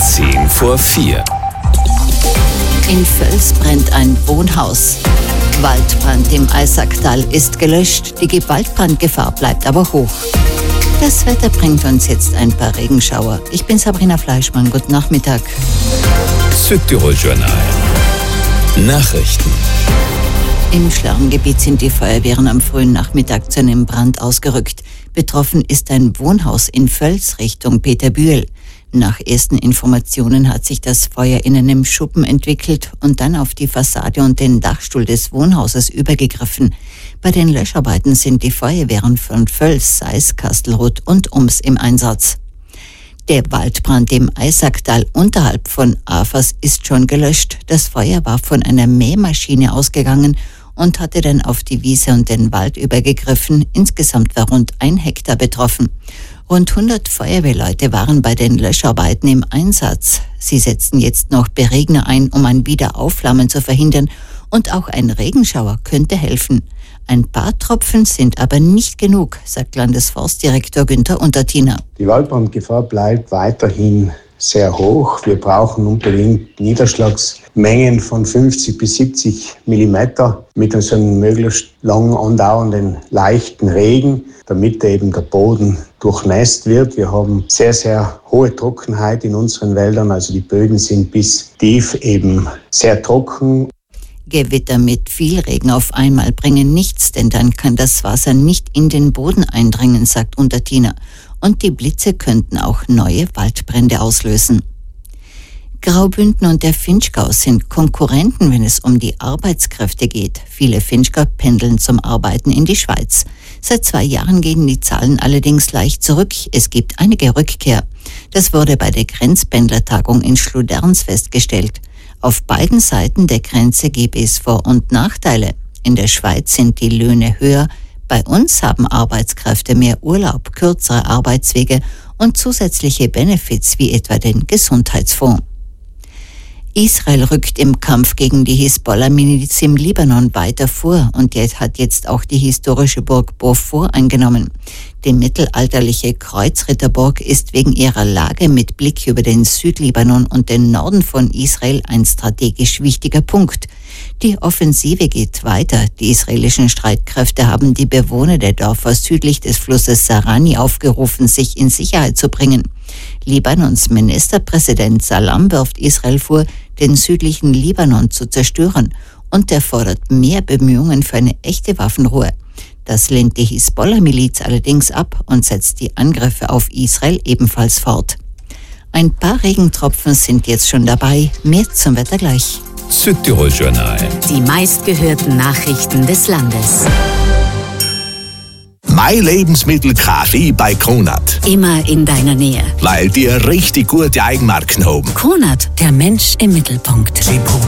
4:10. In Völs brennt ein Wohnhaus. Waldbrand im Eisacktal ist gelöscht, die Waldbrandgefahr bleibt aber hoch. Das Wetter bringt uns jetzt ein paar Regenschauer. Ich bin Sabrina Fleischmann, guten Nachmittag. Südtirol Journal. Nachrichten. Im Schlerngebiet sind die Feuerwehren am frühen Nachmittag zu einem Brand ausgerückt. Betroffen ist ein Wohnhaus in Völs Richtung Peterbühl. Nach ersten Informationen hat sich das Feuer in einem Schuppen entwickelt und dann auf die Fassade und den Dachstuhl des Wohnhauses übergegriffen. Bei den Löscharbeiten sind die Feuerwehren von Völs, Seis, Kastelruth und Ums im Einsatz. Der Waldbrand im Eisacktal unterhalb von Afers ist schon gelöscht. Das Feuer war von einer Mähmaschine ausgegangen und hatte dann auf die Wiese und den Wald übergegriffen. Insgesamt war rund 1 Hektar betroffen. Rund 100 Feuerwehrleute waren bei den Löscharbeiten im Einsatz. Sie setzten jetzt noch Beregner ein, um ein Wiederaufflammen zu verhindern. Und auch ein Regenschauer könnte helfen. Ein paar Tropfen sind aber nicht genug, sagt Landesforstdirektor Günther Untertiner. Die Waldbrandgefahr bleibt weiterhin sehr hoch. Wir brauchen unbedingt Niederschlagsmengen von 50 bis 70 Millimeter mit einem möglichst lang andauernden leichten Regen, damit eben der Boden durchnässt wird. Wir haben sehr, sehr hohe Trockenheit in unseren Wäldern, also die Böden sind bis tief eben sehr trocken. Gewitter mit viel Regen auf einmal bringen nichts, denn dann kann das Wasser nicht in den Boden eindringen, sagt Untertiner. Und die Blitze könnten auch neue Waldbrände auslösen. Graubünden und der Finchgau sind Konkurrenten, wenn es um die Arbeitskräfte geht. Viele Finchgau pendeln zum Arbeiten in die Schweiz. Seit 2 Jahren gehen die Zahlen allerdings leicht zurück. Es gibt einige Rückkehr. Das wurde bei der Grenzpendlertagung in Schluderns festgestellt. Auf beiden Seiten der Grenze gäbe es Vor- und Nachteile. In der Schweiz sind die Löhne höher. Bei uns haben Arbeitskräfte mehr Urlaub, kürzere Arbeitswege und zusätzliche Benefits wie etwa den Gesundheitsfonds. Israel rückt im Kampf gegen die Hisbollah-Miliz im Libanon weiter vor und hat jetzt auch die historische Burg Beaufort eingenommen. Die mittelalterliche Kreuzritterburg ist wegen ihrer Lage mit Blick über den Südlibanon und den Norden von Israel ein strategisch wichtiger Punkt. Die Offensive geht weiter. Die israelischen Streitkräfte haben die Bewohner der Dörfer südlich des Flusses Sarani aufgerufen, sich in Sicherheit zu bringen. Libanons Ministerpräsident Salam wirft Israel vor, den südlichen Libanon zu zerstören, und er fordert mehr Bemühungen für eine echte Waffenruhe. Das lehnt die Hisbollah-Miliz allerdings ab und setzt die Angriffe auf Israel ebenfalls fort. Ein paar Regentropfen sind jetzt schon dabei. Mehr zum Wetter gleich. Südtirol Journal. Die meistgehörten Nachrichten des Landes. Mein Lebensmittel Kaffee bei Kronat. Immer in deiner Nähe. Weil die richtig gute Eigenmarken haben. Kronat, der Mensch im Mittelpunkt.